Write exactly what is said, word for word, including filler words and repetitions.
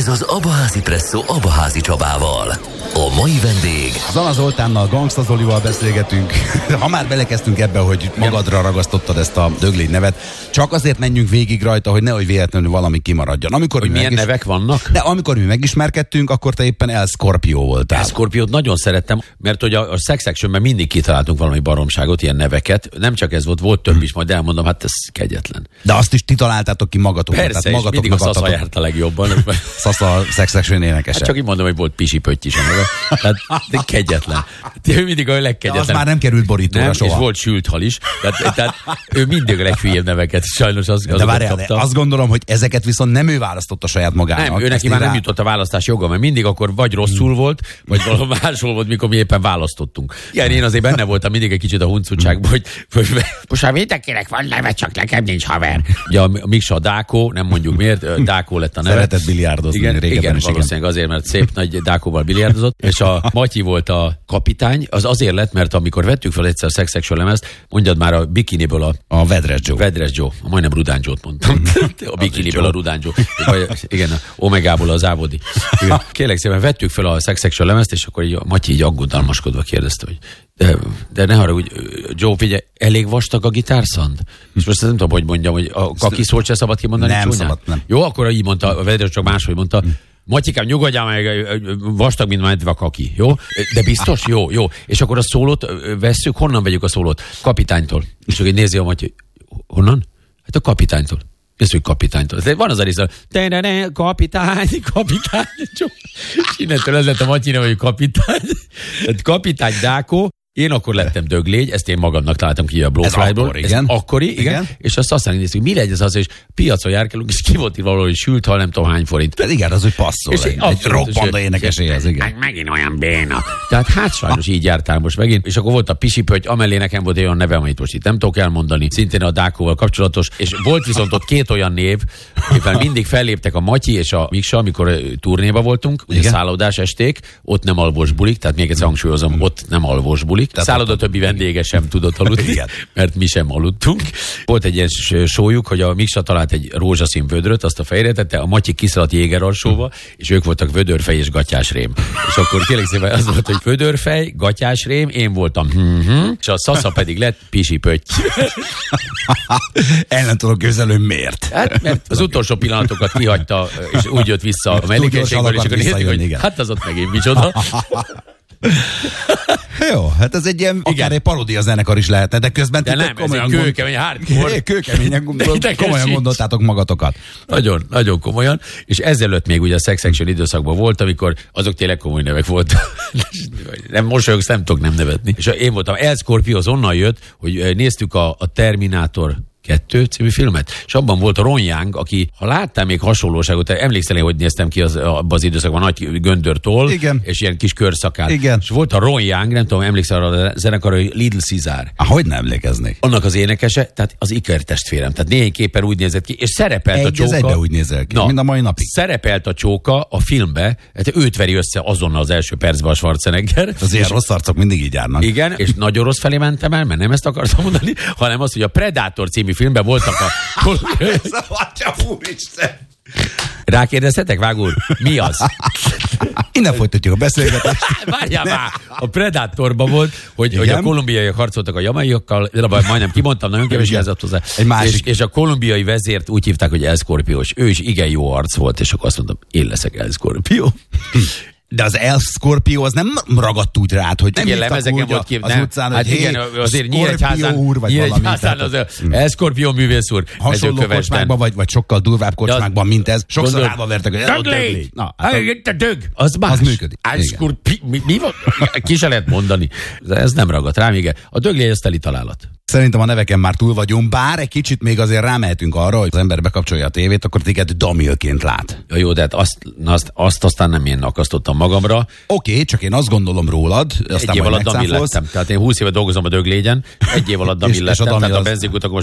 Ez az Abaházi Presszó Abaházi Csabával. A mai vendég... Zala Zoltánnal, Gangsta Zolival beszélgetünk. Ha már belekezdtünk ebbe, hogy magadra ragasztottad ezt a Döglény nevet, csak azért menjünk végig rajta, hogy nehogy véletlenül valami kimaradjon. Amikor hogy milyen megis... nevek vannak? De amikor mi megismerkedtünk, akkor te éppen El Scorpio voltál. El Scorpiót nagyon szerettem, mert hogy a, a Sex Actionben mindig kitaláltunk valami baromságot, ilyen neveket. Nem csak ez volt, volt több is, majd elmondom, hát ez kegyetlen. De azt is ti találtátok ki magatoknak. Persze, és mindig a Szasza járt a legjobban. Szasza a Sex Action énekese. Hát csak így mondom, hogy volt Pisi Pötty is a neve. Tehát de kegyetlen. Ő mindig a legkegyetlen. De az már nem került borítóra nem, soha. És volt sült hal is. Tehát, tehát ő mindig a legfűjebb neveket. Sajnos az, de várjál, azt gondolom, hogy ezeket viszont nem ő választotta saját magának. Nem, ő neki már rá... nem jutott a választás joga, mert mindig akkor vagy rosszul volt, vagy valahol máshol volt, mikor mi éppen választottunk. Igen, én azért benne voltam mindig egy kicsit a huncutságban, hogy, hogy most már mindenkinek van neve, csak nekem nincs haver. Ugye a Miksa a Dákó, nem mondjuk miért, Dákó lett a neve. Szeretett biliárdozni. Igen, igen, is, valószínűleg igen. Azért, mert szép nagy Dákóval biliárdozott, és a Matyi volt a kapitány, az azért lett, mert amikor vettük fel egyszer a Sex Sexual lemezt, mondjad már a bikiniből a... A Vedres Joe. Vedres Joe. Majdnem Rudán Joe-t mondtam. A bikiniből a Rudán Joe. Vagy, igen, a Omegából az Ávodi. Igen. Kérlek szépen, vettük fel a Sex Sexual lemezt, és akkor így a Matyi így aggodalmaskodva kérdezte, hogy de, de ne haragudj, Joe, figyelj, elég vastag a gitárszand? És most nem tudom, hogy mondjam, hogy a kaki szót se szabad kimondani. Nem csúnyán? szabad, nem. Jó, akkor így mondta, a Vedres csak máshogy mondta, Matyikám, nyugodjál meg, vastag, mint medve kaki, jó? De biztos? Jó, jó. És akkor a szólót vesszük, honnan vegyük a szólót? Kapitánytól. És akkor így nézi a Matyi, honnan? Hát a kapitánytól. Ez, hogy kapitánytól. Van az a rész, hogy kapitány, kapitány. És innentől ez lett a Matyinak, hogy kapitány. Kapitány Dákó. Én akkor lettem Döglény, ezt én magamnak találtam ki a Blowfly-ból. Akkor, igen. Ez akkori, igen. igen. És azt aztán néztük, mi legyen az, és piacon járkálunk, és ki volt itt valahol, hogy sült hal, nem tudom hány forint. De igen, az, hogy passzol. És egy, egy rockbanda énekeséhez, igen. Megint olyan béna. Tehát hát sajnos így jártál most megint. És akkor volt a Pisi Pötty, amellé nekem volt egy olyan nevem, amit most itt nem tudok elmondani, szintén a Dákóval kapcsolatos. És volt viszont ott két olyan név, mivel mindig felléptek a Matyi és a Miksa, amikor turnéba voltunk, ugye szállodás esték, ott nem alvós bulik, tehát még egyszer hangsúlyozom, ott nem alvós bulik. Szálloda többi vendége sem tudott aludni, mert mi sem aludtunk. Volt egy ilyen sójuk, hogy a Miksa talált egy rózsaszín vödröt, azt a fejre tette, a Matyi kiszaladt jégersóba, és ők voltak vödörfej és gatyásrém. És akkor kérlek szépen az volt, hogy vödörfej, gatyásrém, én voltam, hm-hm, és a Szasza pedig lett Pisi Pötty. El nem tudok közelő miért. Hát, mert az utolsó pillanatokat kihagyta, és úgy jött vissza a mellékenységből, és akkor néztük, hogy hát az ott megint micsoda. Jó, hát ez egy ilyen, akár egy paródia zenekar is lehetne, de közben de nem, ez egy kőkemény hardcore. Kőkeményen komolyan gondoltátok magatokat. Nagyon, nagyon komolyan, és ezelőtt még ugye a Sex Action időszakban volt, amikor azok tényleg komoly nevek voltak. Nem mosolyogsz, nem tudok nem nevetni. És én voltam, El Scorpio az onnan jött, hogy néztük a, a Terminátor kettő című filmet, és abban volt a Ron Young, aki, ha láttál még hasonlóságot, emlékszel, hogy néztem ki az, abban az időszakban, nagy göndörtól, igen. És ilyen kis körszakát. Igen. És volt a Ron Young, nem tudom, emlékszel arra a zenekarra, hogy Little Caesar. Ahogy nem emlékeznék. Annak az énekese, tehát az ikertestvérem. Tehát néhány képen úgy nézett ki, és szerepelt egy, a csóka. Ez egybe úgy nézel ki, na, mind a mai napig. Szerepelt a csóka a filmbe, hát őt veri össze azonnal az első percben a Schwarzenegger. Az ilyen rossz arcok mindig így járnak. Igen, és nagyon rossz felé mentem el, mert nem ezt akartam mondani, hanem az, hogy a Predator című filmben voltak a... Ez a atya úristen! Rákérdezhetek, Vágó úr? Mi az? Innen folytatjuk a beszélgetést. Várjál már! A Predatorban volt, hogy, hogy a kolumbiaiak harcoltak a jamaiakkal, majdnem kimondtam, nagyon kevés jelzett hozzá. És, és a kolumbiai vezért úgy hívták, hogy El Scorpio, és ő is igen jó arc volt, és akkor azt mondtam, én leszek El Scorpio. De az El Scorpio az nem ragadt úgy rád, hogy nem igen, lemezeken volt kép, az nem. utcán, hát hogy igen, azért Nyíregyházán, úr, vagy Nyíregyházán az El Scorpio művész úr. Hasonló kocsmákban, vagy, vagy sokkal durvább kocsmákban, mint ez. Sokszor rába vertek, hogy ez a Döglény. Itt a Dög. Az más. Az működik. El Scorpio, mi, mi van? Ki se lehet mondani. Ez nem ragadt rám, igen. A Döglény ez teli találat. Szerintem a neveken már túl vagyunk, bár egy kicsit még azért rámehetünk arra, hogy az ember bekapcsolja a tévét, akkor téged Damilként lát. Ja, jó, de hát azt, azt, azt aztán nem én akasztottam magamra. Oké, okay, csak én azt gondolom rólad, aztán egy év alatt Damil lettem. Tehát én húsz éve dolgozom a Döglényen, egy év alatt Damil lettem, tehát a benzinkutakon